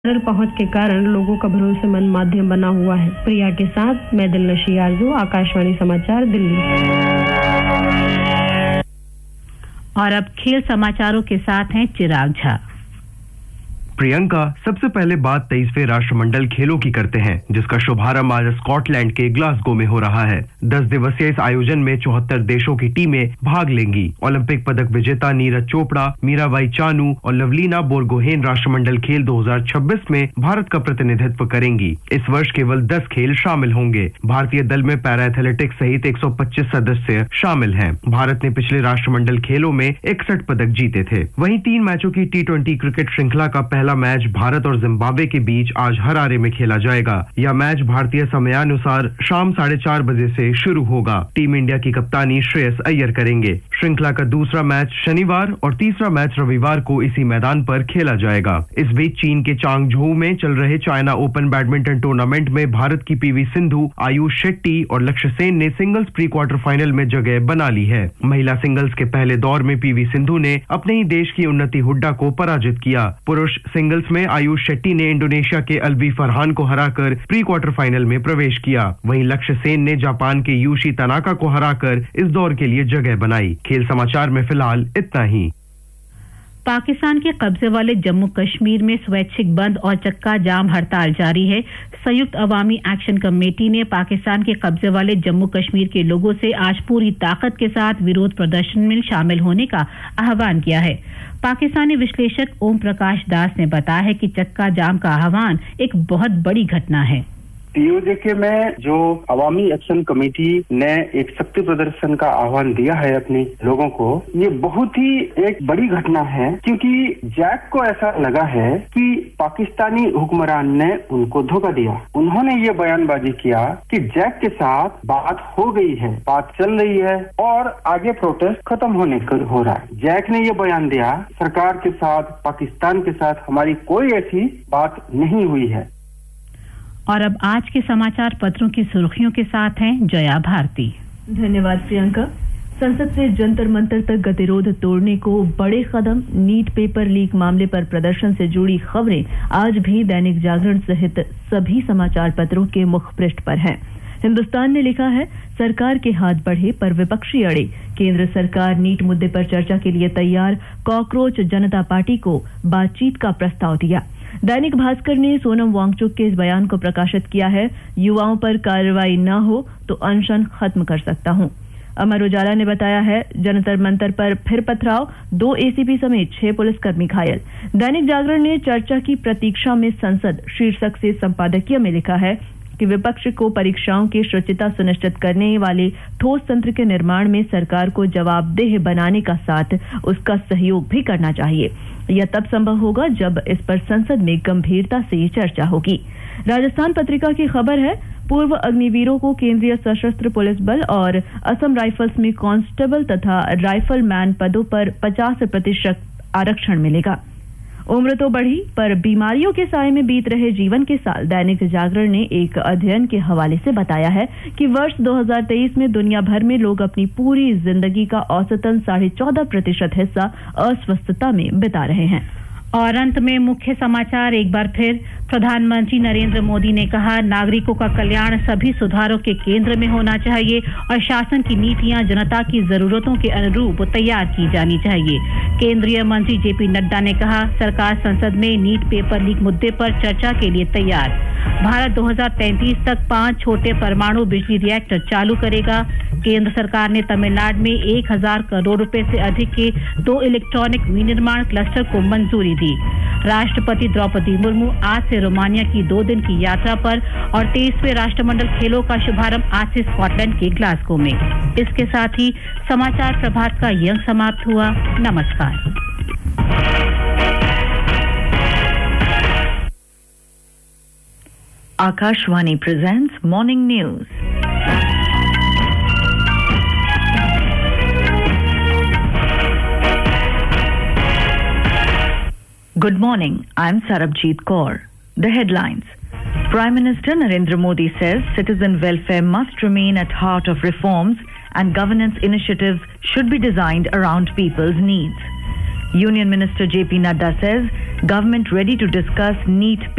सरल पहुंच के कारण लोगों का भरोसेमंद माध्यम बना हुआ है। प्रिया के साथ मैं दिलनशी आरजू, आकाशवाणी समाचार दिल्ली। और अब खेल समाचारों के साथ हैं चिराग झा। प्रियंका, सबसे पहले बात 23वें राष्ट्रमंडल खेलों की करते हैं, जिसका शुभारंभ आज स्कॉटलैंड के ग्लासगो में हो रहा है। 10 दिवसीय इस आयोजन में 74 देशों की टीमें भाग लेंगी। ओलंपिक पदक विजेता नीरज चोपड़ा, मीराबाई चानू और लवलीना बोरगोहेन राष्ट्रमंडल खेल 2026 में भारत का प्रतिनिधित्व करेंगी। इस वर्ष केवल 10 खेल शामिल होंगे। भारतीय दल में पैरा एथलेटिक्स सहित 125 सदस्य शामिल हैं। भारत ने पिछले राष्ट्रमंडल खेलों में 61 पदक जीते थे। वहीं 3 मैचों की T20 क्रिकेट श्रृंखला का पहला मैच भारत और जिम्बाब्वे के बीच आज हरारे में खेला जाएगा। यह मैच भारतीय समयानुसार शाम 4:30 बजे से शुरू होगा। टीम इंडिया की कप्तानी श्रेयस अय्यर करेंगे। श्रृंखला का दूसरा मैच शनिवार और तीसरा मैच रविवार को इसी मैदान पर खेला जाएगा। इस बीच चीन के चांगझोउ में चल रहे चाइना ओपन बैडमिंटन टूर्नामेंट में भारत की पीवी सिंधु, आयुष शेट्टी और लक्ष्य सेन ने सिंगल्स प्री क्वार्टर फाइनल में जगह बना ली है। महिला सिंगल्स के पहले दौर में पीवी सिंधु ने अपने ही देश की उन्नति हुड्डा को पराजित किया। पुरुष सिंगल्स में आयुष शेट्टी ने इंडोनेशिया के अल्वी फरहान को हराकर प्री क्वार्टर फाइनल में प्रवेश किया। वहीं लक्ष्य सेन ने जापान के यूशी तनाका को हराकर इस दौर के लिए जगह बनाई। खेल समाचार में फिलहाल इतना ही। पाकिस्तान के कब्जे वाले जम्मू कश्मीर में स्वैच्छिक बंद और चक्का जाम हड़ताल जारी है। संयुक्त अवामी एक्शन कमेटी ने पाकिस्तान के कब्जे वाले जम्मू कश्मीर के लोगों से आज पूरी ताकत के साथ विरोध प्रदर्शन में शामिल होने का आह्वान किया है। पाकिस्तानी विश्लेषक ओम प्रकाश दास ने बताया है कि चक्का जाम का आह्वान एक बहुत बड़ी घटना है। पीओजेके में जो अवामी एक्शन कमेटी ने एक शक्ति प्रदर्शन का आह्वान दिया है अपने लोगों को, ये बहुत ही एक बड़ी घटना है, क्योंकि जैक को ऐसा लगा है कि पाकिस्तानी हुक्मरान ने उनको धोखा दिया। उन्होंने ये बयानबाजी किया कि जैक के साथ बात हो गई है, बात चल रही है और आगे प्रोटेस्ट खत्म हो रहा है। जैक ने ये बयान दिया, सरकार के साथ, पाकिस्तान के साथ हमारी कोई ऐसी बात नहीं हुई है। और अब आज के समाचार पत्रों की सुर्खियों के साथ हैं जया भारती। धन्यवाद प्रियंका। संसद से जंतर मंतर तक गतिरोध तोड़ने को बड़े कदम। नीट पेपर लीक मामले पर प्रदर्शन से जुड़ी खबरें आज भी दैनिक जागरण सहित सभी समाचार पत्रों के मुखपृष्ठ पर हैं। हिंदुस्तान ने लिखा है, सरकार के हाथ बढ़े पर विपक्षी अड़े। केंद्र सरकार नीट मुद्दे पर चर्चा के लिए तैयार। कॉकरोच जनता पार्टी को बातचीत का प्रस्ताव दिया। दैनिक भास्कर ने सोनम वांगचुक के इस बयान को प्रकाशित किया है, युवाओं पर कार्रवाई न हो तो अनशन खत्म कर सकता हूं। अमर उजाला ने बताया है, जंतर मंतर पर फिर पथराव, 2 एसीपी समेत 6 पुलिसकर्मी घायल। दैनिक जागरण ने चर्चा की प्रतीक्षा में संसद शीर्षक से संपादकीय में लिखा है कि विपक्ष को परीक्षाओं की शुचिता सुनिश्चित करने वाले ठोस तंत्र के निर्माण में सरकार को जवाबदेह बनाने का साथ उसका सहयोग भी करना चाहिए। यह तब संभव होगा जब इस पर संसद में गंभीरता से चर्चा होगी। राजस्थान पत्रिका की खबर है, पूर्व अग्निवीरों को केंद्रीय सशस्त्र पुलिस बल और असम राइफल्स में कांस्टेबल तथा राइफलमैन पदों पर 50% आरक्षण मिलेगा। उम्र तो बढ़ी पर बीमारियों के साए में बीत रहे जीवन के साल। दैनिक जागरण ने एक अध्ययन के हवाले से बताया है कि वर्ष 2023 में दुनिया भर में लोग अपनी पूरी जिंदगी का औसतन 14.5% हिस्सा अस्वस्थता में बिता रहे हैं। और अंत में मुख्य समाचार एक बार फिर। प्रधानमंत्री नरेंद्र मोदी ने कहा, नागरिकों का कल्याण सभी सुधारों के केंद्र में होना चाहिए और शासन की नीतियां जनता की जरूरतों के अनुरूप तैयार की जानी चाहिए। केंद्रीय मंत्री जेपी नड्डा ने कहा, सरकार संसद में नीट पेपर लीक मुद्दे पर चर्चा के लिए तैयार। भारत 2033 तक 5 छोटे परमाणु बिजली रिएक्टर चालू करेगा। केंद्र सरकार ने तमिलनाडु में 1000 करोड़ रुपए से अधिक के 2 इलेक्ट्रॉनिक विनिर्माण क्लस्टर को मंजूरी दी। राष्ट्रपति द्रौपदी मुर्मू आज से रोमानिया की 2 दिन की यात्रा पर और 23वें राष्ट्रमंडल खेलों का शुभारंभ आज से स्कॉटलैंड के ग्लासगो में। इसके साथ ही समाचार प्रभात का ये अंक समाप्त हुआ। नमस्कार। Akashvani presents Morning News. Good morning, I'm Sarabjit Kaur. The headlines. Prime Minister Narendra Modi says citizen welfare must remain at heart of reforms and governance initiatives should be designed around people's needs. Union Minister JP Nadda says government ready to discuss NEET